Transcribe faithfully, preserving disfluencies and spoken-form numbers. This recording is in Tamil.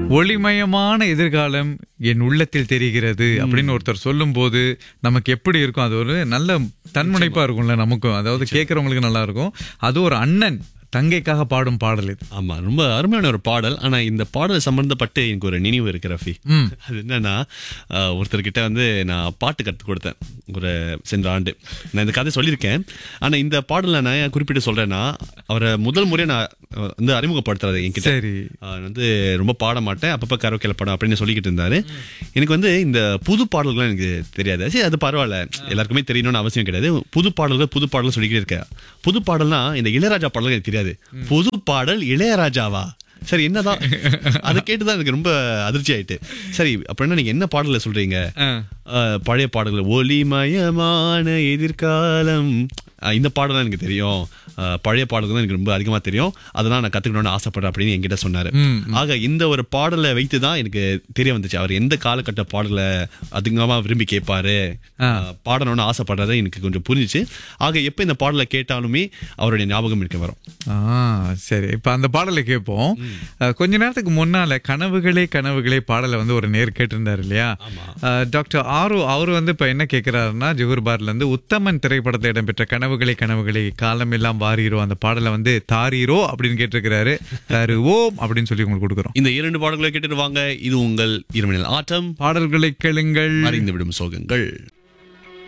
ஒளிமயமான எதிர்காலம் என் உள்ளத்தில் தெரிகிறது அப்படின்னு ஒருத்தர் சொல்லும் போது நமக்கு எப்படி இருக்கும்? அது ஒரு நல்ல தன்முனைப்பா இருக்கும்ல நமக்கும், அதாவது கேட்கறவங்களுக்கு நல்லா இருக்கும். அது ஒரு அண்ணன் தங்கைக்காக பாடும் பாடல் இது. ஆமா, ரொம்ப அருமையான ஒரு பாடல். ஆனா இந்த பாடல் சம்பந்தப்பட்டு எனக்கு ஒரு நினைவு இருக்கு ரஃபி. அது என்னன்னா, ஒருத்தர்கிட்ட வந்து நான் பாட்டு கற்றுக் கொடுத்தேன் ஒரு சென்ற ஆண்டு. நான் இந்த கதை சொல்லியிருக்கேன். ஆனா இந்த பாடல நான் குறிப்பிட்டு சொல்றேன்னா, அவரை முதல் முறையை நான் வந்து அறிமுகப்படுத்துறது என்கிட்ட. சரி, வந்து ரொம்ப பாட மாட்டேன், அப்பப்ப கரோக்கில பாடம் அப்படின்னு சொல்லிக்கிட்டு இருந்தாரு. எனக்கு வந்து இந்த புது பாடல்கள் எனக்கு தெரியாது. சரி, அது பரவாயில்ல, எல்லாருக்குமே தெரியணும்னு அவசியம் கிடையாது. புது பாடல்கள் புது பாடல் சொல்லிக்கிட்டே இருக்கேன். புது பாடல்னா இந்த இளையராஜா பாடல்கள் எனக்கு தெரியாது. புது பாடல் இளையராஜாவா? சரி, என்னதான் அதை கேட்டுதான் எனக்கு ரொம்ப அதிர்ச்சி ஆயிட்டு. சரி, அப்படின்னா நீங்க என்ன பாடல சொல்றீங்க? பழைய பாடல்கள், ஒளிமயமான எதிர்காலம், இந்த பாடல் தான் எனக்கு தெரியும். பழைய பாடல்கள் தான் எனக்கு ரொம்ப அதிகமா தெரியும், அதெல்லாம் நான் கத்துக்கணும்னு ஆசைப்படுறேன் அப்படின்னு என்கிட்ட சொன்னாரு. ஆக இந்த ஒரு பாடலை வைத்துதான் எனக்கு தெரிய வந்துச்சு அவர் எந்த காலகட்ட பாடலை அதிகமா விரும்பி கேட்பாரு, பாடணும்னு ஆசைப்படுறத எனக்கு கொஞ்சம் புரிஞ்சிச்சு. ஆக எப்ப இந்த பாடலை கேட்டாலுமே அவருடைய ஞாபகம் எனக்கு வரும். சரி, இப்ப அந்த பாடலை கேட்போம். கொஞ்ச நேரத்துக்கு முன்னால கனவுகளே கனவுகளே பாடலை வந்து ஒரு நேர் கேட்டிருந்தாரு இல்லையா? டாக்டர் ஆரு அவரு வந்து இப்ப என்ன கேட்கிறாருன்னா, ஜுகர்பார்ல இருந்து உத்தமன் திரைப்படத்தில் இடம்பெற்ற கனவுகளே கனவுகளே காலம் எல்லாம் வாரீரோ அந்த பாடலை வந்து தாரீரோ அப்படின்னு கேட்டிருக்கிறாரு. தருவோம் அப்படின்னு சொல்லி உங்களுக்கு கொடுக்குறோம். இந்த இரண்டு பாடல்களை கேட்டுட்டு வாங்க. இது உங்கள் இரவு நேர ஆட்டம். பாடல்களை கேளுங்கள், அறிந்துவிடும் சோகங்கள்.